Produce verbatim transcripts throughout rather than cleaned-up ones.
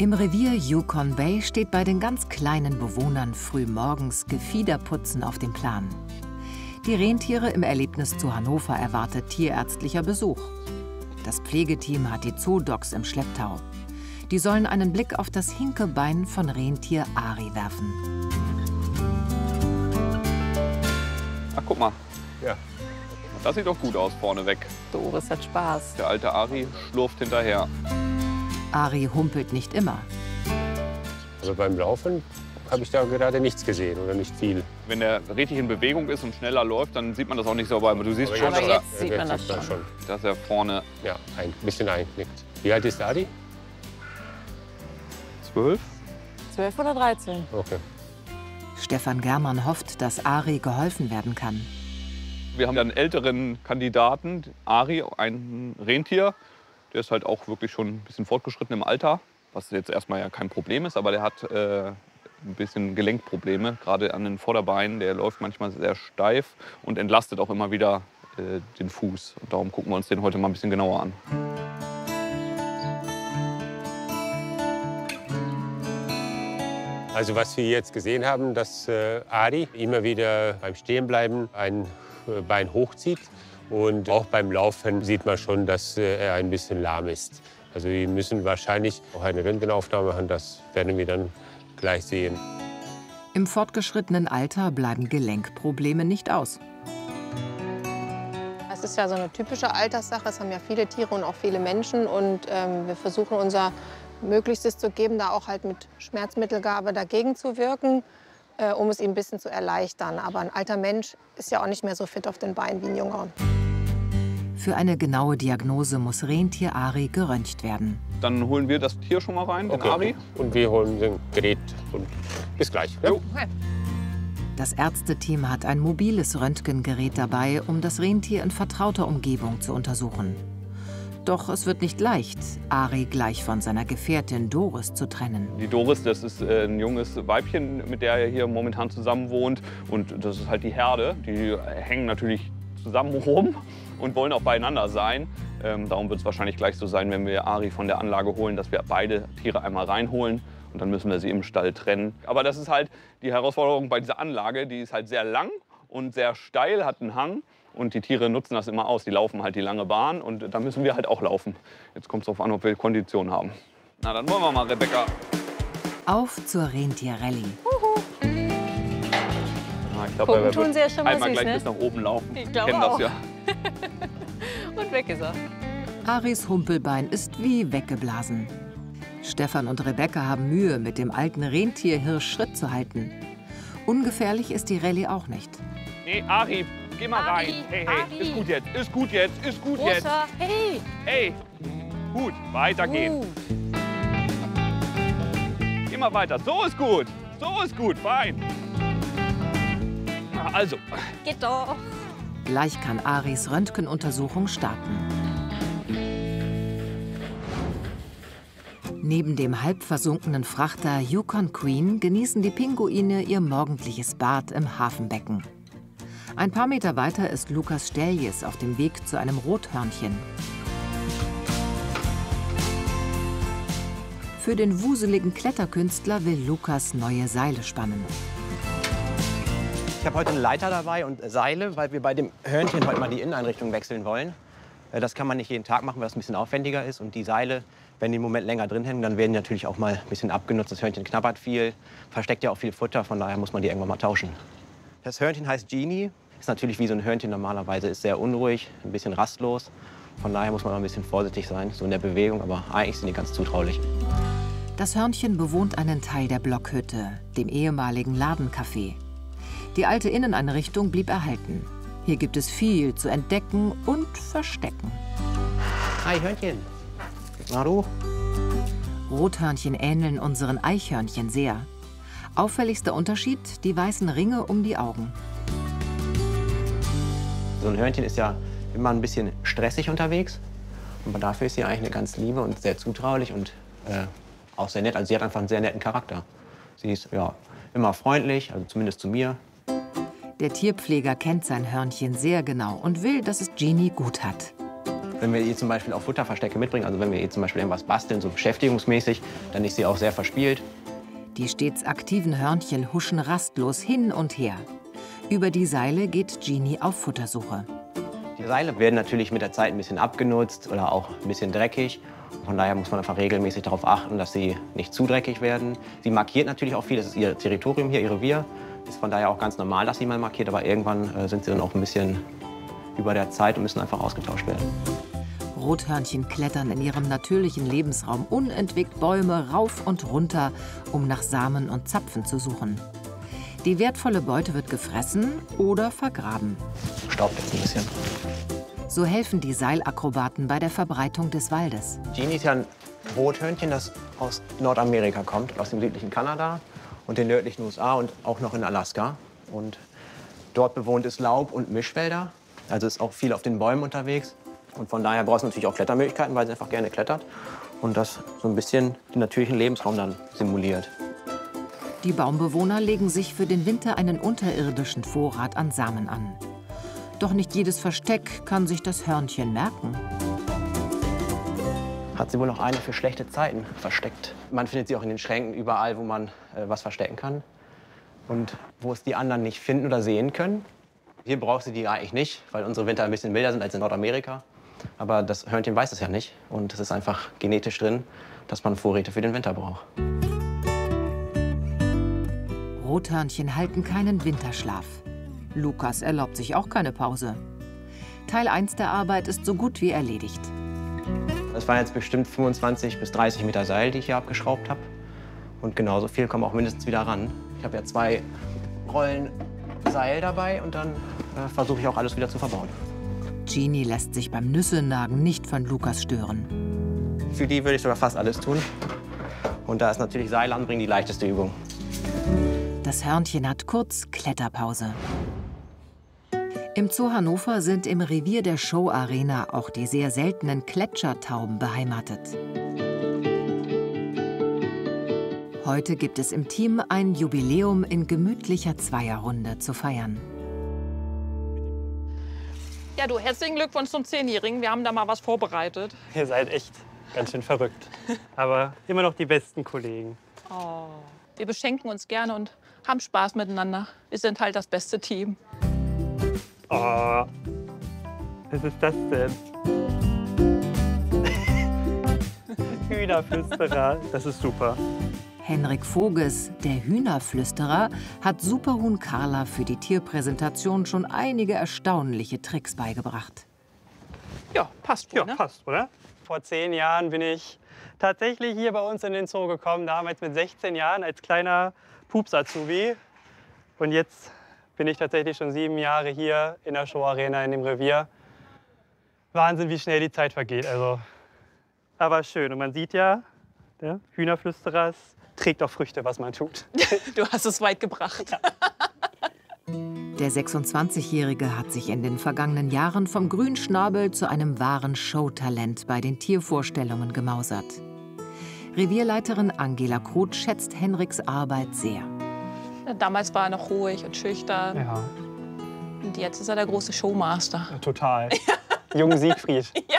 Im Revier Yukon Bay steht bei den ganz kleinen Bewohnern früh morgens Gefiederputzen auf dem Plan. Die Rentiere im Erlebnis zu Hannover erwartet tierärztlicher Besuch. Das Pflegeteam hat die Zoodogs im Schlepptau. Die sollen einen Blick auf das Hinkebein von Rentier Ari werfen. Ach, guck mal. Ja. Das sieht doch gut aus vorne weg. Doris hat Spaß. Der alte Ari schlurft hinterher. Ari humpelt nicht immer. Also beim Laufen habe ich da gerade nichts gesehen oder nicht viel. Wenn der richtig in Bewegung ist und schneller läuft, dann sieht man das auch nicht so. Aber du siehst Aber schon, Aber dass er, jetzt sieht man das schon. schon. dass er vorne Ja, ein bisschen einknickt. Wie alt ist Adi? zwölf. zwölf oder dreizehn. Okay. Stefan Germann hofft, dass Ari geholfen werden kann. Wir haben einen älteren Kandidaten, Ari, ein Rentier. Der ist halt auch wirklich schon ein bisschen fortgeschritten im Alter, was jetzt erstmal ja kein Problem ist, aber der hat äh, ein bisschen Gelenkprobleme, gerade an den Vorderbeinen. Der läuft manchmal sehr steif und entlastet auch immer wieder äh, den Fuß. Und darum gucken wir uns den heute mal ein bisschen genauer an. Also was wir jetzt gesehen haben, dass äh, Adi immer wieder beim Stehenbleiben ein äh, Bein hochzieht. Und auch beim Laufen sieht man schon, dass äh, er ein bisschen lahm ist. Also wir müssen wahrscheinlich auch eine Röntgenaufnahme machen, das werden wir dann gleich sehen. Im fortgeschrittenen Alter bleiben Gelenkprobleme nicht aus. Das ist ja so eine typische Alterssache. Es haben ja viele Tiere und auch viele Menschen. Und ähm, wir versuchen unser Möglichstes zu geben, da auch halt mit Schmerzmittelgabe dagegen zu wirken, äh, um es ihm ein bisschen zu erleichtern. Aber ein alter Mensch ist ja auch nicht mehr so fit auf den Beinen wie ein junger. Für eine genaue Diagnose muss Rentier Ari geröntgt werden. Dann holen wir das Tier schon mal rein, den Okay. Ari. Und wir holen den Gerät und bis gleich. Ja? Das Ärzteteam hat ein mobiles Röntgengerät dabei, um das Rentier in vertrauter Umgebung zu untersuchen. Doch es wird nicht leicht, Ari gleich von seiner Gefährtin Doris zu trennen. Die Doris, das ist äh, ein junges Weibchen, mit der er hier momentan zusammen wohnt. Und das ist halt die Herde. Die hängen natürlich zusammen rum und wollen auch beieinander sein. Ähm, darum wird es wahrscheinlich gleich so sein, wenn wir Ari von der Anlage holen, dass wir beide Tiere einmal reinholen. Und dann müssen wir sie im Stall trennen. Aber das ist halt die Herausforderung bei dieser Anlage. Die ist halt sehr lang und sehr steil, hat einen Hang. Und die Tiere nutzen das immer aus. Die laufen halt die lange Bahn und da müssen wir halt auch laufen. Jetzt kommt es darauf an, ob wir Kondition haben. Na, dann wollen wir mal, Rebecca. Auf zur Rentierrallye. Na, ich glaub, Gucken er tun wird sie ja schon mal einmal süß, gleich ne? bis nach oben laufen. Ich glaube kennen das auch. ja. Und weg ist er. Aris Humpelbein ist wie weggeblasen. Stefan und Rebecca haben Mühe, mit dem alten Rentierhirsch Schritt zu halten. Ungefährlich ist die Rallye auch nicht. Nee, Ari, geh mal Ari, rein. Hey, hey, Ari. ist gut jetzt, ist gut jetzt, ist gut jetzt. Großer, hey! Hey, gut, weitergehen. Uh. Immer weiter, so ist gut, so ist gut, fein. Also, Geht doch. Gleich kann Aris Röntgenuntersuchung starten. Neben dem halb versunkenen Frachter Yukon Queen genießen die Pinguine ihr morgendliches Bad im Hafenbecken. Ein paar Meter weiter ist Lukas Stelljes auf dem Weg zu einem Rothörnchen. Für den wuseligen Kletterkünstler will Lukas neue Seile spannen. Ich habe heute eine Leiter dabei und Seile, weil wir bei dem Hörnchen heute mal die Inneneinrichtung wechseln wollen. Äh, Das kann man nicht jeden Tag machen, weil das ein bisschen aufwendiger ist. Und die Seile, wenn die im Moment länger drin hängen, dann werden die natürlich auch mal ein bisschen abgenutzt. Das Hörnchen knabbert viel, versteckt ja auch viel Futter, von daher muss man die irgendwann mal tauschen. Das Hörnchen heißt Genie, ist natürlich wie so ein Hörnchen normalerweise, ist sehr unruhig, ein bisschen rastlos. Von daher muss man ein bisschen vorsichtig sein, so in der Bewegung, aber eigentlich sind die ganz zutraulich. Das Hörnchen bewohnt einen Teil der Blockhütte, dem ehemaligen Ladencafé. Die alte Inneneinrichtung blieb erhalten. Hier gibt es viel zu entdecken und verstecken. Hi Hörnchen, na du? Rothörnchen ähneln unseren Eichhörnchen sehr. Auffälligster Unterschied, die weißen Ringe um die Augen. So ein Hörnchen ist ja immer ein bisschen stressig unterwegs. Aber dafür ist sie eigentlich eine ganz liebe und sehr zutraulich und äh, auch sehr nett. Also sie hat einfach einen sehr netten Charakter. Sie ist ja immer freundlich, also zumindest zu mir. Der Tierpfleger kennt sein Hörnchen sehr genau und will, dass es Genie gut hat. Wenn wir ihr zum Beispiel auch Futterverstecke mitbringen, also wenn wir ihr zum Beispiel irgendwas basteln, so beschäftigungsmäßig, dann ist sie auch sehr verspielt. Die stets aktiven Hörnchen huschen rastlos hin und her. Über die Seile geht Genie auf Futtersuche. Die Seile werden natürlich mit der Zeit ein bisschen abgenutzt oder auch ein bisschen dreckig. Von daher muss man einfach regelmäßig darauf achten, dass sie nicht zu dreckig werden. Sie markiert natürlich auch viel, das ist ihr Territorium hier, ihr Revier. Ist von daher auch ganz normal, dass sie mal markiert, aber irgendwann äh, sind sie dann auch ein bisschen über der Zeit und müssen einfach ausgetauscht werden. Rothörnchen klettern in ihrem natürlichen Lebensraum unentwegt Bäume rauf und runter, um nach Samen und Zapfen zu suchen. Die wertvolle Beute wird gefressen oder vergraben. Staubt jetzt ein bisschen. So helfen die Seilakrobaten bei der Verbreitung des Waldes. Genie ist ja ein Rothörnchen, das aus Nordamerika kommt, aus dem südlichen Kanada und den nördlichen U S A und auch noch in Alaska. Und dort bewohnt es Laub- und Mischwälder, also ist auch viel auf den Bäumen unterwegs. Und von daher braucht es natürlich auch Klettermöglichkeiten, weil sie einfach gerne klettert und das so ein bisschen den natürlichen Lebensraum dann simuliert. Die Baumbewohner legen sich für den Winter einen unterirdischen Vorrat an Samen an. Doch nicht jedes Versteck kann sich das Hörnchen merken. Hat sie wohl noch eine für schlechte Zeiten versteckt. Man findet sie auch in den Schränken, überall, wo man äh, was verstecken kann. Und wo es die anderen nicht finden oder sehen können. Hier braucht sie die eigentlich nicht, weil unsere Winter ein bisschen milder sind als in Nordamerika. Aber das Hörnchen weiß es ja nicht. Und es ist einfach genetisch drin, dass man Vorräte für den Winter braucht. Rothörnchen halten keinen Winterschlaf. Lukas erlaubt sich auch keine Pause. Teil eins der Arbeit ist so gut wie erledigt. Das waren jetzt bestimmt fünfundzwanzig bis dreißig Meter Seil, die ich hier abgeschraubt habe. Und genauso viel kommen auch mindestens wieder ran. Ich habe ja zwei Rollen Seil dabei und dann äh, versuche ich auch alles wieder zu verbauen. Genie lässt sich beim Nüsse-Nagen nicht von Lukas stören. Für die würde ich sogar fast alles tun. Und da ist natürlich Seil anbringen die leichteste Übung. Das Hörnchen hat kurz Kletterpause. Im Zoo Hannover sind im Revier der Show-Arena auch die sehr seltenen Gletschertauben beheimatet. Heute gibt es im Team ein Jubiläum in gemütlicher Zweierrunde zu feiern. Ja, du, herzlichen Glückwunsch zum Zehnjährigen. Wir haben da mal was vorbereitet. Ihr seid echt ganz schön verrückt. Aber immer noch die besten Kollegen. Oh. Wir beschenken uns gerne und haben Spaß miteinander. Wir sind halt das beste Team. Oh, was ist das denn? Hühnerflüsterer, das ist super. Henrik Voges, der Hühnerflüsterer, hat Superhuhn Carla für die Tierpräsentation schon einige erstaunliche Tricks beigebracht. Ja, passt wohl, Ja, ne? passt, oder? Vor zehn Jahren bin ich tatsächlich hier bei uns in den Zoo gekommen, damals mit sechzehn Jahren als kleiner Pups-Azubi. Und jetzt bin ich tatsächlich schon sieben Jahre hier in der Show-Arena in dem Revier. Wahnsinn, wie schnell die Zeit vergeht. Also, aber schön. Und man sieht ja, der Hühnerflüsterer es trägt auch Früchte, was man tut. Du hast es weit gebracht. Ja. Der sechsundzwanzigjährige hat sich in den vergangenen Jahren vom Grünschnabel zu einem wahren Showtalent bei den Tiervorstellungen gemausert. Revierleiterin Angela Kruth schätzt Henriks Arbeit sehr. Damals war er noch ruhig und schüchtern. Ja, Und jetzt ist er der große Showmaster. total. Jung Siegfried. Ja.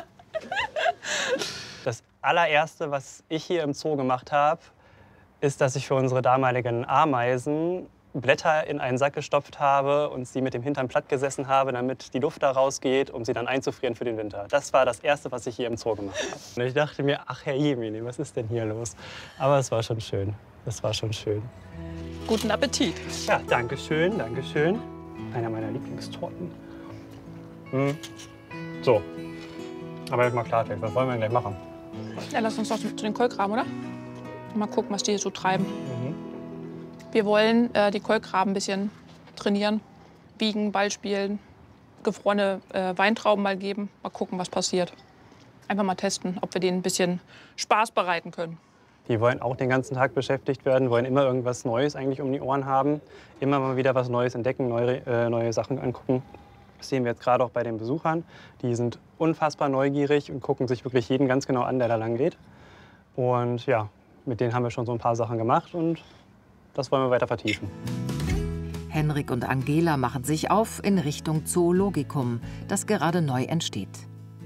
Das allererste, was ich hier im Zoo gemacht habe, ist, dass ich für unsere damaligen Ameisen Blätter in einen Sack gestopft habe und sie mit dem Hintern platt gesessen habe, damit die Luft da rausgeht, um sie dann einzufrieren für den Winter. Das war das Erste, was ich hier im Zoo gemacht habe. Und ich dachte mir, ach Herr Jemine, was ist denn hier los? Aber es war schon schön. Es war schon schön. Guten Appetit. Ja, danke schön, danke schön. Einer meiner Lieblingstorten. Hm. So, aber jetzt mal Klartext, was wollen wir denn gleich machen? Ja, lass uns doch zu den Kolkraben, oder? Mal gucken, was die hier so treiben. Mhm. Wir wollen äh, die Kolkraben ein bisschen trainieren, wiegen, Ball spielen, gefrorene äh, Weintrauben mal geben. Mal gucken, was passiert. Einfach mal testen, ob wir denen ein bisschen Spaß bereiten können. Die wollen auch den ganzen Tag beschäftigt werden, wollen immer irgendwas Neues eigentlich um die Ohren haben. Immer mal wieder was Neues entdecken, neue, äh, neue Sachen angucken. Das sehen wir jetzt gerade auch bei den Besuchern. Die sind unfassbar neugierig und gucken sich wirklich jeden ganz genau an, der da lang geht. Und ja, mit denen haben wir schon so ein paar Sachen gemacht und das wollen wir weiter vertiefen. Henrik und Angela machen sich auf in Richtung Zoologikum, das gerade neu entsteht.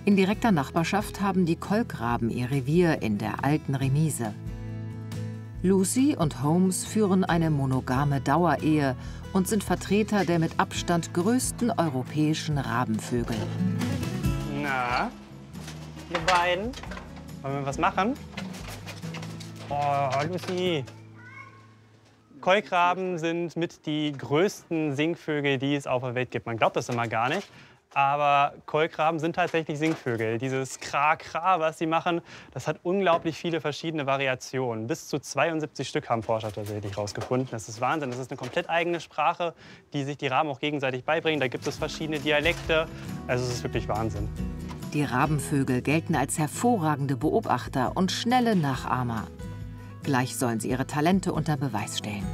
In direkter Nachbarschaft haben die Kolkraben ihr Revier in der alten Remise. Lucy und Holmes führen eine monogame Dauerehe und sind Vertreter der mit Abstand größten europäischen Rabenvögel. Na, ihr beiden, wollen wir was machen? Oh, Lucy. Kolkraben sind mit die größten Singvögel, die es auf der Welt gibt. Man glaubt das immer gar nicht. Aber Kolkraben sind tatsächlich Singvögel. Dieses Kra-Kra, was sie machen, das hat unglaublich viele verschiedene Variationen. Bis zu zweiundsiebzig Stück haben Forscher tatsächlich rausgefunden. Das ist Wahnsinn. Das ist eine komplett eigene Sprache, die sich die Raben auch gegenseitig beibringen. Da gibt es verschiedene Dialekte. Also es ist wirklich Wahnsinn. Die Rabenvögel gelten als hervorragende Beobachter und schnelle Nachahmer. Gleich sollen sie ihre Talente unter Beweis stellen.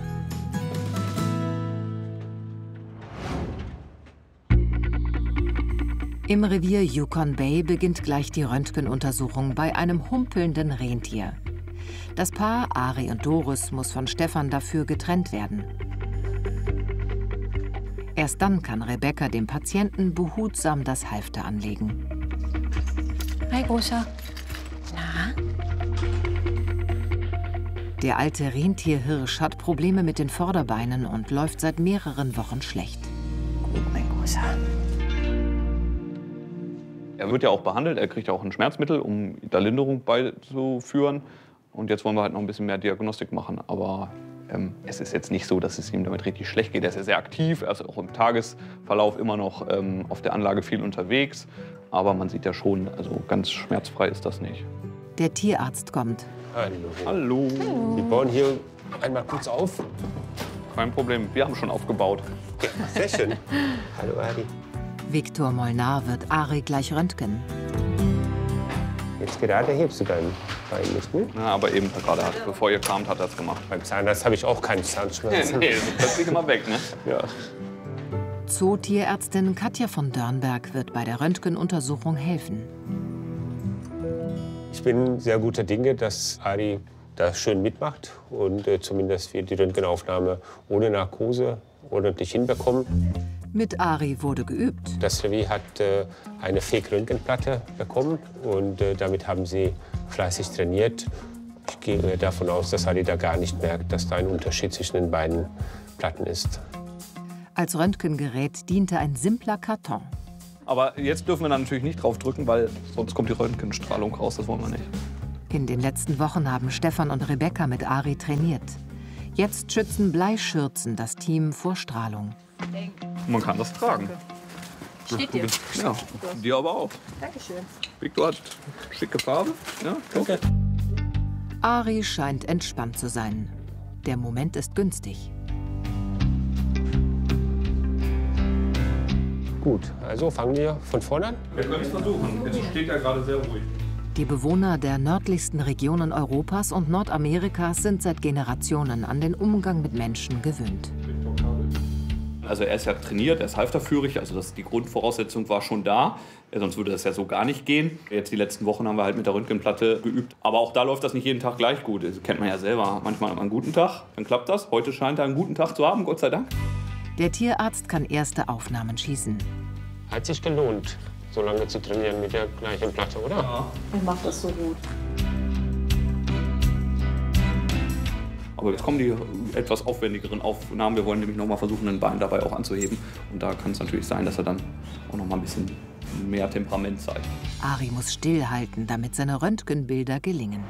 Im Revier Yukon Bay beginnt gleich die Röntgenuntersuchung bei einem humpelnden Rentier. Das Paar Ari und Doris muss von Stefan dafür getrennt werden. Erst dann kann Rebecca dem Patienten behutsam das Halfter anlegen. Hi, Großer. Na? Der alte Rentierhirsch hat Probleme mit den Vorderbeinen und läuft seit mehreren Wochen schlecht. Gut, mein Großer. Er wird ja auch behandelt, er kriegt ja auch ein Schmerzmittel, um da Linderung beizuführen. Und jetzt wollen wir halt noch ein bisschen mehr Diagnostik machen. Aber ähm, es ist jetzt nicht so, dass es ihm damit richtig schlecht geht. Er ist ja sehr aktiv, er ist auch im Tagesverlauf immer noch ähm, auf der Anlage viel unterwegs. Aber man sieht ja schon, also ganz schmerzfrei ist das nicht. Der Tierarzt kommt. Hallo. Hallo. Wir bauen hier einmal kurz auf. Kein Problem, wir haben schon aufgebaut. Ja, sehr schön. Hallo, Ari. Viktor Molnar wird Ari gleich röntgen. Jetzt gerade hebst du dein Bein nicht, ne? Ja, aber eben gerade, hat, bevor ihr kamt, hat er es gemacht. Beim Zahnarzt habe ich auch keine Zahnschmerzen. Nee, so plötzlich immer weg, ne? Ja. Zootierärztin Katja von Dörnberg wird bei der Röntgenuntersuchung helfen. Ich bin sehr guter Dinge, dass Ari da schön mitmacht und äh, zumindest wir die Röntgenaufnahme ohne Narkose ordentlich hinbekommen. Mit Ari wurde geübt. Das Revier hat äh, eine Fake-Röntgenplatte bekommen und äh, damit haben sie fleißig trainiert. Ich gehe davon aus, dass Ari da gar nicht merkt, dass da ein Unterschied zwischen den beiden Platten ist. Als Röntgengerät diente ein simpler Karton. Aber jetzt dürfen wir da natürlich nicht drauf drücken, weil sonst kommt die Röntgenstrahlung raus, das wollen wir nicht. In den letzten Wochen haben Stefan und Rebecca mit Ari trainiert. Jetzt schützen Bleischürzen das Team vor Strahlung. Man kann das tragen. Steht dir. Ja, dir aber auch. Dankeschön. Victor hat schicke Farbe. Ja, Danke. Ari scheint entspannt zu sein. Der Moment ist günstig. Gut, also fangen wir von vorne an. Wir können es versuchen. Es steht ja gerade sehr ruhig. Die Bewohner der nördlichsten Regionen Europas und Nordamerikas sind seit Generationen an den Umgang mit Menschen gewöhnt. Also er ist ja trainiert, er ist halfterführig, also das, die Grundvoraussetzung war schon da. Sonst würde das ja so gar nicht gehen. Jetzt die letzten Wochen haben wir halt mit der Röntgenplatte geübt. Aber auch da läuft das nicht jeden Tag gleich gut. Das kennt man ja selber. Manchmal hat man einen guten Tag, dann klappt das. Heute scheint er einen guten Tag zu haben, Gott sei Dank. Der Tierarzt kann erste Aufnahmen schießen. Hat sich gelohnt, so lange zu trainieren mit der gleichen Platte, oder? Ja. Er macht das so gut. Aber jetzt kommen die etwas aufwendigeren Aufnahmen. Wir wollen nämlich noch mal versuchen, ein Bein dabei auch anzuheben. Und da kann es natürlich sein, dass er dann auch noch mal ein bisschen mehr Temperament zeigt. Ari muss stillhalten, damit seine Röntgenbilder gelingen.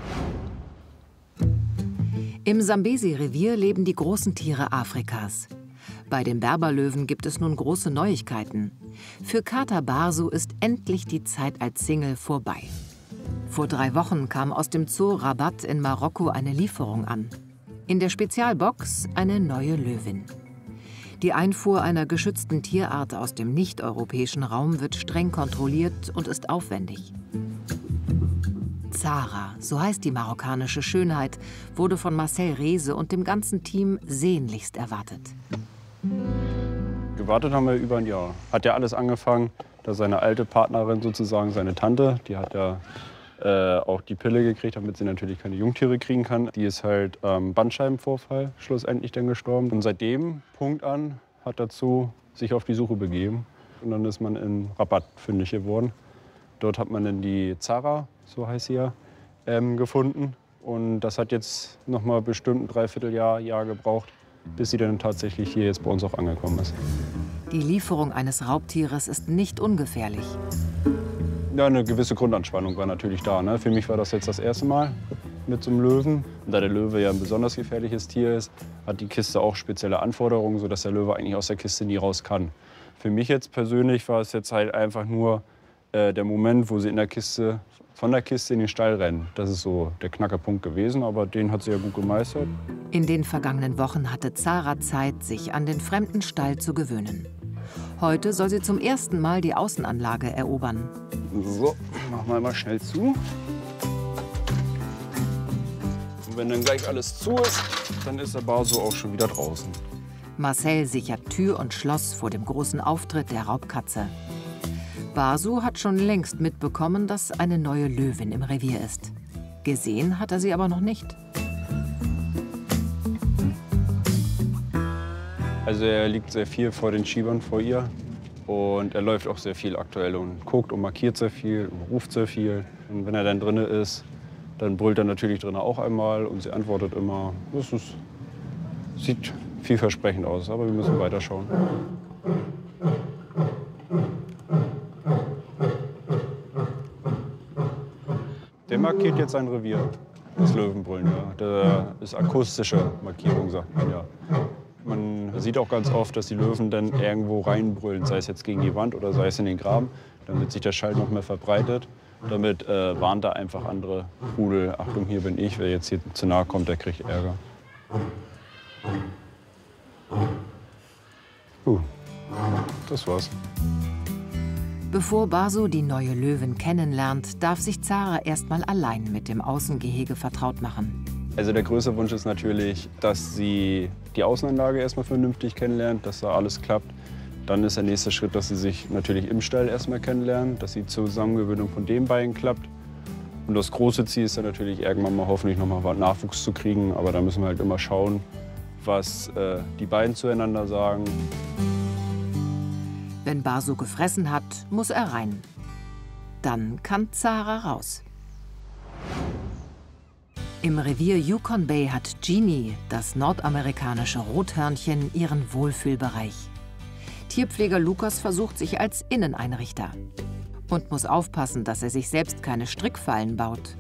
Im Sambesi-Revier leben die großen Tiere Afrikas. Bei den Berberlöwen gibt es nun große Neuigkeiten. Für Kata Barsu ist endlich die Zeit als Single vorbei. Vor drei Wochen kam aus dem Zoo Rabat in Marokko eine Lieferung an. In der Spezialbox eine neue Löwin. Die Einfuhr einer geschützten Tierart aus dem nicht-europäischen Raum wird streng kontrolliert und ist aufwendig. Zara, so heißt die marokkanische Schönheit, wurde von Marcel Reese und dem ganzen Team sehnlichst erwartet. Gewartet haben wir über ein Jahr. Hat ja alles angefangen, dass seine alte Partnerin sozusagen, seine Tante, die hat ja äh, auch die Pille gekriegt, damit sie natürlich keine Jungtiere kriegen kann. Die ist halt ähm, Bandscheibenvorfall schlussendlich dann gestorben. Und seit dem Punkt an hat dazu sich auf die Suche begeben. Und dann ist man in Rabat fündig geworden. Dort hat man dann die Zara, so heißt sie ja, ähm, gefunden. Und das hat jetzt noch mal bestimmt ein Dreivierteljahr Jahr gebraucht, bis sie dann tatsächlich hier jetzt bei uns auch angekommen ist. Die Lieferung eines Raubtieres ist nicht ungefährlich. Ja, eine gewisse Grundanspannung war natürlich da. Ne? Für mich war das jetzt das erste Mal mit so einem Löwen. Und da der Löwe ja ein besonders gefährliches Tier ist, hat die Kiste auch spezielle Anforderungen, sodass der Löwe eigentlich aus der Kiste nie raus kann. Für mich jetzt persönlich war es jetzt halt einfach nur äh, der Moment, wo sie in der Kiste, von der Kiste in den Stall rennen. Das ist so der Knackerpunkt gewesen, aber den hat sie ja gut gemeistert. In den vergangenen Wochen hatte Zara Zeit, sich an den fremden Stall zu gewöhnen. Heute soll sie zum ersten Mal die Außenanlage erobern. So, machen wir mal schnell zu. Und wenn dann gleich alles zu ist, dann ist der Basu auch schon wieder draußen. Marcel sichert Tür und Schloss vor dem großen Auftritt der Raubkatze. Basu hat schon längst mitbekommen, dass eine neue Löwin im Revier ist. Gesehen hat er sie aber noch nicht. Also er liegt sehr viel vor den Schiebern vor ihr und er läuft auch sehr viel aktuell und guckt und markiert sehr viel und ruft sehr viel. Und wenn er dann drin ist, dann brüllt er natürlich drin auch einmal und sie antwortet immer. Das ist, sieht vielversprechend aus, aber wir müssen weiter schauen. Der markiert jetzt sein Revier, das Löwenbrüllen. Ja. Das ist akustische Markierung, sagt man ja. Man sieht auch ganz oft, dass die Löwen dann irgendwo reinbrüllen, sei es jetzt gegen die Wand oder sei es in den Graben, damit sich der Schall noch mehr verbreitet. Damit äh, warnt er einfach andere Rudel, Achtung, hier bin ich, wer jetzt hier zu nahe kommt, der kriegt Ärger. Uh, das war's. Bevor Basu die neue Löwin kennenlernt, darf sich Zara erst mal allein mit dem Außengehege vertraut machen. Also der größte Wunsch ist natürlich, dass sie die Außenanlage erstmal vernünftig kennenlernt, dass da alles klappt. Dann ist der nächste Schritt, dass sie sich natürlich im Stall erstmal kennenlernen, dass die Zusammengewöhnung von den beiden klappt. Und das große Ziel ist dann natürlich, irgendwann mal hoffentlich noch mal Nachwuchs zu kriegen. Aber da müssen wir halt immer schauen, was äh, die beiden zueinander sagen. Wenn Basu gefressen hat, muss er rein. Dann kann Zara raus. Im Revier Yukon Bay hat Genie, das nordamerikanische Rothörnchen, ihren Wohlfühlbereich. Tierpfleger Lukas versucht sich als Inneneinrichter und muss aufpassen, dass er sich selbst keine Strickfallen baut.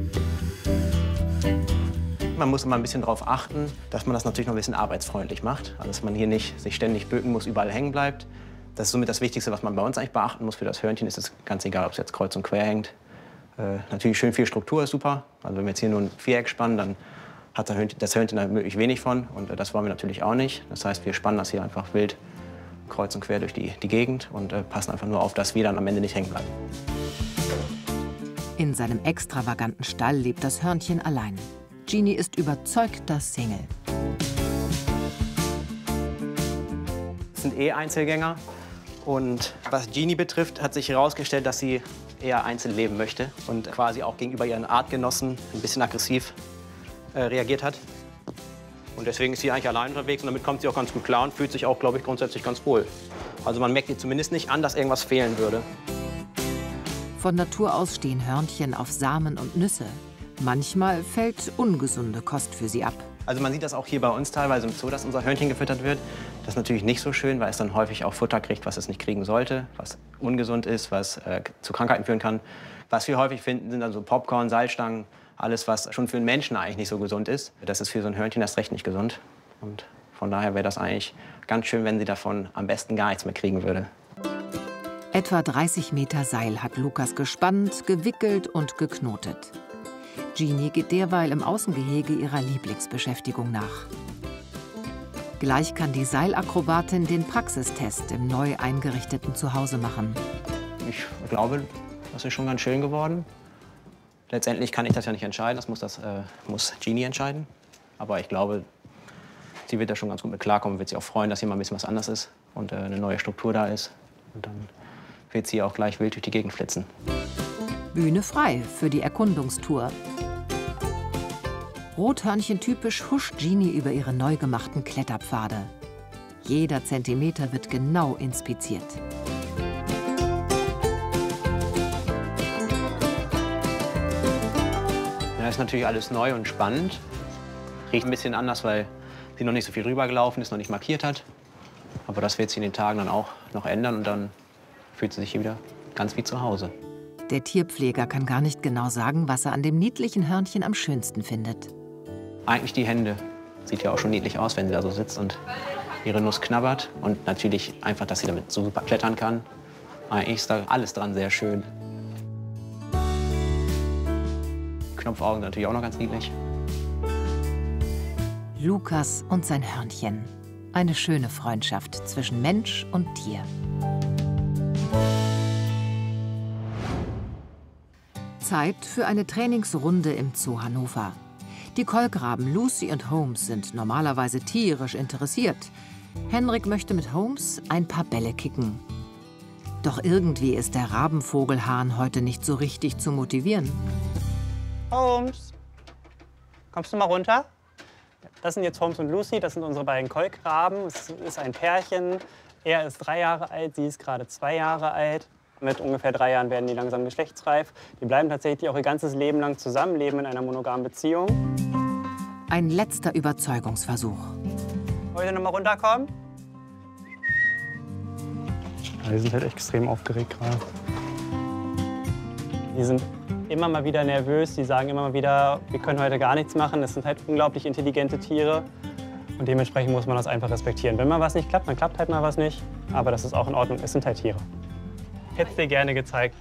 Man muss immer ein bisschen darauf achten, dass man das natürlich noch ein bisschen arbeitsfreundlich macht. Also dass man hier nicht sich ständig bücken muss, überall hängen bleibt. Das ist somit das Wichtigste, was man bei uns eigentlich beachten muss. Für das Hörnchen ist es ganz egal, ob es jetzt kreuz und quer hängt. Äh, natürlich schön viel Struktur ist super. Also wenn wir jetzt hier nur ein Viereck spannen, dann hat das Hörnchen, das Hörnchen da möglichst wenig von. Und äh, das wollen wir natürlich auch nicht. Das heißt, wir spannen das hier einfach wild kreuz und quer durch die, die Gegend und äh, passen einfach nur auf, dass wir dann am Ende nicht hängen bleiben. In seinem extravaganten Stall lebt das Hörnchen allein. Genie ist überzeugter Single. Das sind eh Einzelgänger. Und was Genie betrifft, hat sich herausgestellt, dass sie eher einzeln leben möchte und quasi auch gegenüber ihren Artgenossen ein bisschen aggressiv äh, reagiert hat. Und deswegen ist sie eigentlich allein unterwegs und damit kommt sie auch ganz gut klar und fühlt sich auch, glaube ich, grundsätzlich ganz wohl. Also man merkt ihr zumindest nicht an, dass irgendwas fehlen würde. Von Natur aus stehen Hörnchen auf Samen und Nüsse. Manchmal fällt ungesunde Kost für sie ab. Also man sieht das auch hier bei uns teilweise im Zoo, dass unser Hörnchen gefüttert wird. Das ist natürlich nicht so schön, weil es dann häufig auch Futter kriegt, was es nicht kriegen sollte, was ungesund ist, was äh, zu Krankheiten führen kann. Was wir häufig finden, sind dann so Popcorn, Salzstangen, alles, was schon für einen Menschen eigentlich nicht so gesund ist. Das ist für so ein Hörnchen erst recht nicht gesund. Und von daher wäre das eigentlich ganz schön, wenn sie davon am besten gar nichts mehr kriegen würde. Etwa dreißig Meter Seil hat Lukas gespannt, gewickelt und geknotet. Genie geht derweil im Außengehege ihrer Lieblingsbeschäftigung nach. Gleich kann die Seilakrobatin den Praxistest im neu eingerichteten Zuhause machen. Ich glaube, das ist schon ganz schön geworden. Letztendlich kann ich das ja nicht entscheiden, das muss, das, äh, muss Genie entscheiden. Aber ich glaube, sie wird da schon ganz gut mit klarkommen, wird sich auch freuen, dass hier mal ein bisschen was anderes ist und äh, eine neue Struktur da ist. Und dann wird sie auch gleich wild durch die Gegend flitzen. Bühne frei für die Erkundungstour. Rothörnchen-typisch huscht Genie über ihre neu gemachten Kletterpfade. Jeder Zentimeter wird genau inspiziert. Das ist natürlich alles neu und spannend. Riecht ein bisschen anders, weil sie noch nicht so viel rübergelaufen ist, noch nicht markiert hat. Aber das wird sich in den Tagen dann auch noch ändern und dann fühlt sie sich hier wieder ganz wie zu Hause. Der Tierpfleger kann gar nicht genau sagen, was er an dem niedlichen Hörnchen am schönsten findet. Eigentlich die Hände. Sieht ja auch schon niedlich aus, wenn sie da so sitzt und ihre Nuss knabbert. Und natürlich einfach, dass sie damit so super klettern kann. Eigentlich ist da alles dran sehr schön. Knopfaugen sind natürlich auch noch ganz niedlich. Lukas und sein Hörnchen. Eine schöne Freundschaft zwischen Mensch und Tier. Zeit für eine Trainingsrunde im Zoo Hannover. Die Kolkraben Lucy und Holmes sind normalerweise tierisch interessiert. Henrik möchte mit Holmes ein paar Bälle kicken. Doch irgendwie ist der Rabenvogelhahn heute nicht so richtig zu motivieren. Holmes, kommst du mal runter? Das sind jetzt Holmes und Lucy, das sind unsere beiden Kolkraben. Es ist ein Pärchen. Er ist drei Jahre alt, sie ist gerade zwei Jahre alt. Mit ungefähr drei Jahren werden die langsam geschlechtsreif. Die bleiben tatsächlich auch ihr ganzes Leben lang zusammen, leben in einer monogamen Beziehung. Ein letzter Überzeugungsversuch. Wollt ihr noch mal runterkommen? Die sind halt extrem aufgeregt gerade. Die sind immer mal wieder nervös, die sagen immer mal wieder, wir können heute gar nichts machen. Das sind halt unglaublich intelligente Tiere. Und dementsprechend muss man das einfach respektieren. Wenn mal was nicht klappt, dann klappt halt mal was nicht. Aber das ist auch in Ordnung, es sind halt Tiere. Ich hätte es dir gerne gezeigt.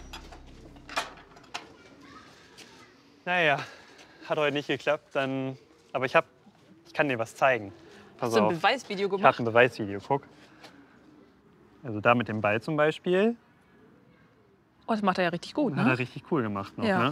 Naja, hat heute nicht geklappt, dann, aber ich, hab, ich kann dir was zeigen. Pass Hast du ein auf. Beweisvideo Ich habe gemacht? ein Beweisvideo, guck. Also da mit dem Ball zum Beispiel. Oh, das macht er ja richtig gut, Hat ne? er richtig cool gemacht noch, Ja. ne?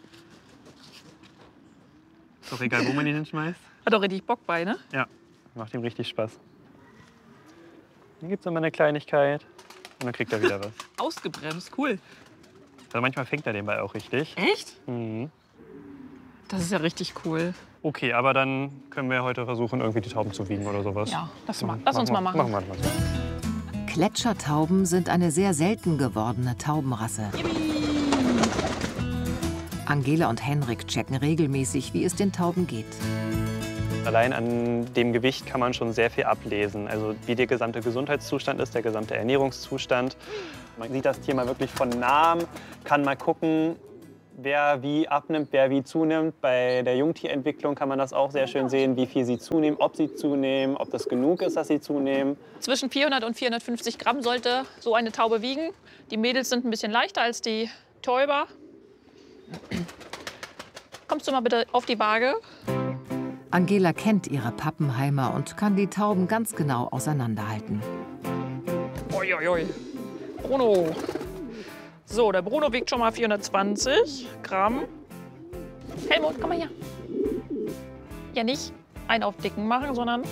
Ist doch egal, wo man ihn hinschmeißt. Hat auch richtig Bock bei, ne? Ja, macht ihm richtig Spaß. Hier gibt es immer eine Kleinigkeit und dann kriegt er wieder was. Ausgebremst, cool. Also manchmal fängt er den Ball auch richtig. Echt? Mhm. Das ist ja richtig cool. Okay, aber dann können wir heute versuchen, irgendwie die Tauben zu wiegen oder sowas. Ja, das ma Mhm. lass uns mal wir- machen. Machen wir mal so. Gletschertauben sind eine sehr selten gewordene Taubenrasse. Angela und Henrik checken regelmäßig, wie es den Tauben geht. Allein an dem Gewicht kann man schon sehr viel ablesen. Also wie der gesamte Gesundheitszustand ist, der gesamte Ernährungszustand. Man sieht das Tier mal wirklich von nahem, kann mal gucken, wer wie abnimmt, wer wie zunimmt. Bei der Jungtierentwicklung kann man das auch sehr schön sehen, wie viel sie zunehmen, ob sie zunehmen, ob das genug ist, dass sie zunehmen. Zwischen vierhundert und vierhundertfünfzig Gramm sollte so eine Taube wiegen. Die Mädels sind ein bisschen leichter als die Täuber. Kommst du mal bitte auf die Waage? Angela kennt ihre Pappenheimer und kann die Tauben ganz genau auseinanderhalten. Ui, ui, ui. Bruno. So, der Bruno wiegt schon mal vierhundertzwanzig Gramm. Helmut, komm mal her. Ja, nicht einen auf dicken machen, sondern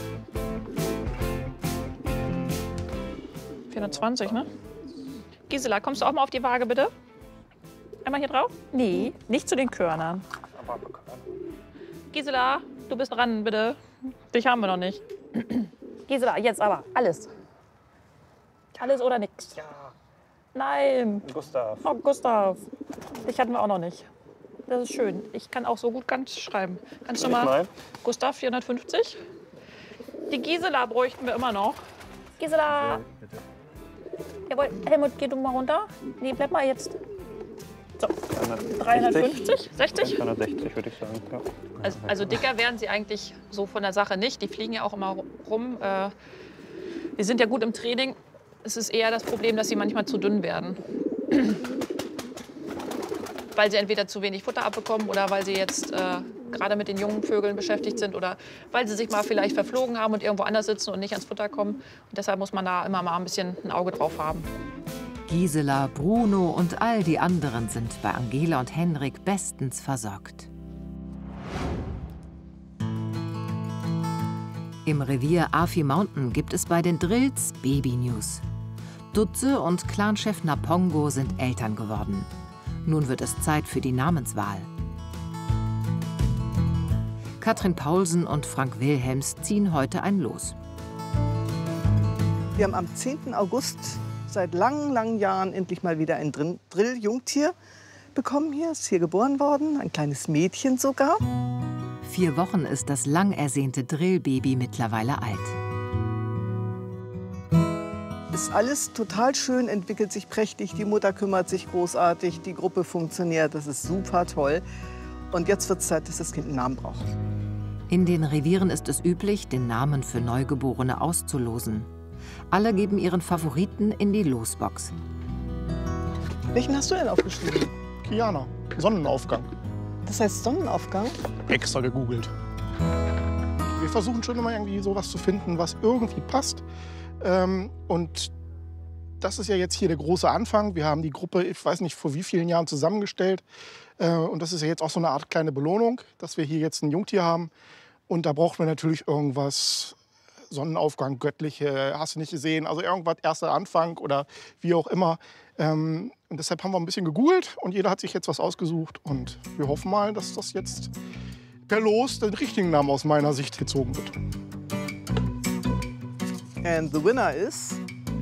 vierhundertzwanzig, ne? Gisela, kommst du auch mal auf die Waage, bitte? Einmal hier drauf? Nee, nicht zu den Körnern. Gisela, du bist dran, bitte. Dich haben wir noch nicht. Gisela, jetzt aber. Alles. Alles oder nichts? Ja. Nein. Gustav. Oh, Gustav. Dich hatten wir auch noch nicht. Das ist schön. Ich kann auch so gut ganz schreiben. Kannst du mal, mal? Gustav vierhundertfünfzig? Die Gisela bräuchten wir immer noch. Gisela. Jawohl, Helmut, geh du mal runter. Nee, bleib mal jetzt. So, dreihundertfünfzig? sechzig? dreihundertsechzig würde ich sagen. Ja. Also, also dicker werden sie eigentlich so von der Sache nicht. Die fliegen ja auch immer rum. Äh, die sind ja gut im Training. Es ist eher das Problem, dass sie manchmal zu dünn werden. Weil sie entweder zu wenig Futter abbekommen oder weil sie jetzt äh, gerade mit den jungen Vögeln beschäftigt sind oder weil sie sich mal vielleicht verflogen haben und irgendwo anders sitzen und nicht ans Futter kommen. Und deshalb muss man da immer mal ein bisschen ein Auge drauf haben. Gisela, Bruno und all die anderen sind bei Angela und Henrik bestens versorgt. Im Revier Afi Mountain gibt es bei den Drills Baby-News. Dutze und Clanchef Napongo sind Eltern geworden. Nun wird es Zeit für die Namenswahl. Katrin Paulsen und Frank Wilhelms ziehen heute ein Los. Wir haben am zehnten August seit langen, langen Jahren endlich mal wieder ein Drill-Jungtier. bekommen hier, ist hier geboren worden, ein kleines Mädchen sogar. Vier Wochen ist das lang ersehnte Drillbaby mittlerweile alt. Ist alles total schön, entwickelt sich prächtig, die Mutter kümmert sich großartig, die Gruppe funktioniert, das ist super toll. Und jetzt wird es Zeit, dass das Kind einen Namen braucht. In den Revieren ist es üblich, den Namen für Neugeborene auszulosen. Alle geben ihren Favoriten in die Losbox. Welchen hast du denn aufgeschrieben? Kiana, Sonnenaufgang. Das heißt Sonnenaufgang? Extra gegoogelt. Wir versuchen schon immer irgendwie sowas zu finden, was irgendwie passt. Ähm, und das ist ja jetzt hier der große Anfang. Wir haben die Gruppe, ich weiß nicht, vor wie vielen Jahren zusammengestellt. Äh, und das ist ja jetzt auch so eine Art kleine Belohnung, dass wir hier jetzt ein Jungtier haben. Und da brauchen wir natürlich irgendwas, Sonnenaufgang, göttliche, hast du nicht gesehen, also irgendwas, erster Anfang oder wie auch immer. Ähm, und deshalb haben wir ein bisschen gegoogelt und jeder hat sich jetzt was ausgesucht. Und wir hoffen mal, dass das jetzt per Los den richtigen Namen aus meiner Sicht gezogen wird. And the winner is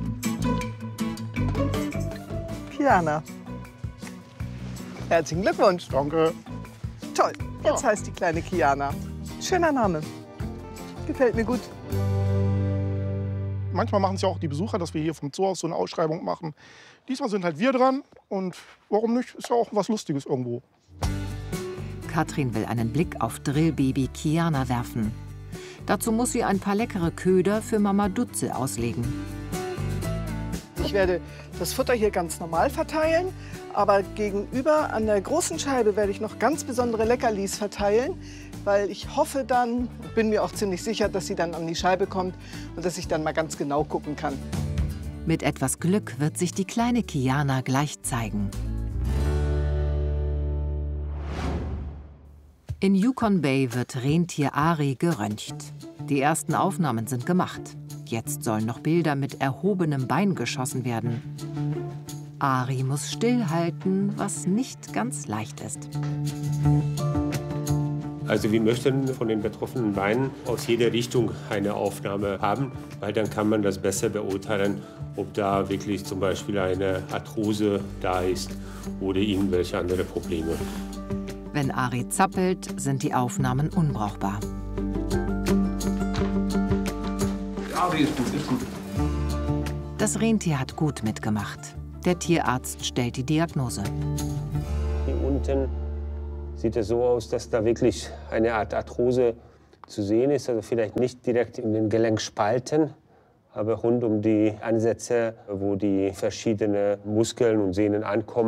Kiana. Herzlichen Glückwunsch. Danke. Toll, jetzt heißt die kleine Kiana. Schöner Name. Gefällt mir gut. Manchmal machen es ja auch die Besucher, dass wir hier vom Zoo aus so eine Ausschreibung machen. Diesmal sind halt wir dran und warum nicht? Ist ja auch was Lustiges irgendwo. Katrin will einen Blick auf Drillbaby Kiana werfen. Dazu muss sie ein paar leckere Köder für Mama Dutze auslegen. Ich werde das Futter hier ganz normal verteilen, aber gegenüber an der großen Scheibe werde ich noch ganz besondere Leckerlis verteilen, weil ich hoffe dann, bin mir auch ziemlich sicher, dass sie dann an die Scheibe kommt und dass ich dann mal ganz genau gucken kann. Mit etwas Glück wird sich die kleine Kiana gleich zeigen. In Yukon Bay wird Rentier Ari geröntgt. Die ersten Aufnahmen sind gemacht. Jetzt sollen noch Bilder mit erhobenem Bein geschossen werden. Ari muss stillhalten, was nicht ganz leicht ist. Also wir möchten von den betroffenen Beinen aus jeder Richtung eine Aufnahme haben, weil dann kann man das besser beurteilen, ob da wirklich zum Beispiel eine Arthrose da ist oder irgendwelche andere Probleme. Wenn Ari zappelt, sind die Aufnahmen unbrauchbar. Ari ist gut, ist gut. Das Rentier hat gut mitgemacht. Der Tierarzt stellt die Diagnose. Hier unten sieht es so aus, dass da wirklich eine Art Arthrose zu sehen ist. Also vielleicht nicht direkt in den Gelenkspalten, aber rund um die Ansätze, wo die verschiedenen Muskeln und Sehnen ankommen.